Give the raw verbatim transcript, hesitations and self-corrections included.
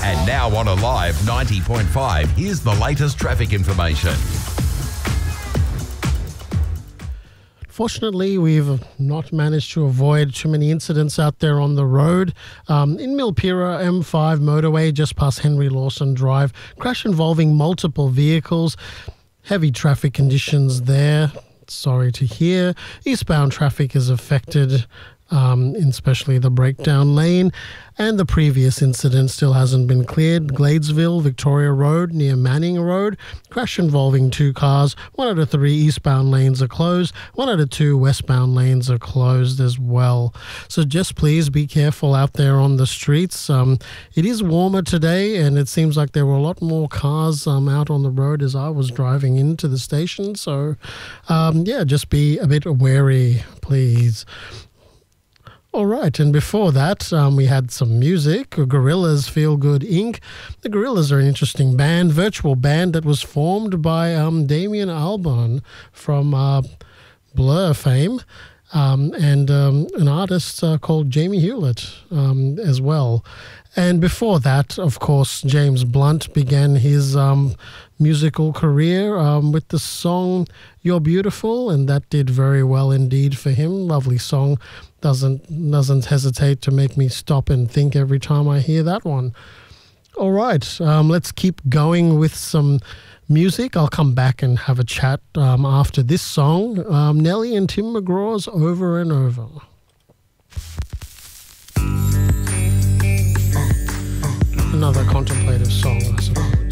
And now on Alive ninety point five, here's the latest traffic information. Fortunately, we've not managed to avoid too many incidents out there on the road. Um, in Milpira, M five motorway, just past Henry Lawson Drive, crash involving multiple vehicles. Heavy traffic conditions there. Sorry to hear. Eastbound traffic is affected, um, especially the breakdown lane. And the previous incident still hasn't been cleared. Gladesville, Victoria Road near Manning Road. Crash involving two cars. One out of three eastbound lanes are closed. One out of two westbound lanes are closed as well. So just please be careful out there on the streets. Um, it is warmer today, and it seems like there were a lot more cars um, out on the road as I was driving into the station. So, um, yeah, just be a bit wary, please. All right, and before that, um, we had some music. Gorillaz, Feel Good Incorporated. The Gorillaz are an interesting band, virtual band that was formed by um, Damien Albarn from uh, Blur fame, um, and um, an artist uh, called Jamie Hewlett um, as well. And before that, of course, James Blunt began his um, musical career um, with the song You're Beautiful, and that did very well indeed for him. Lovely song. Doesn't, doesn't hesitate to make me stop and think every time I hear that one. All right, um, let's keep going with some music. I'll come back and have a chat um, after this song. Um, Nelly and Tim McGraw's Over and Over. Another contemplative song, I suppose.